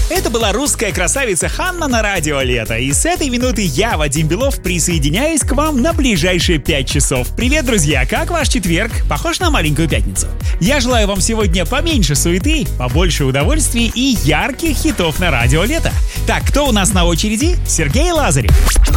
Это была русская красавица Ханна на радио «Лето». И с этой минуты я, Вадим Белов, присоединяюсь к вам на ближайшие 5 часов. Привет, друзья! Как ваш четверг? Похож на маленькую пятницу? Я желаю вам сегодня поменьше суеты, побольше удовольствий и ярких хитов на радио «Лето». Так, кто у нас на очереди? Сергей Лазарев.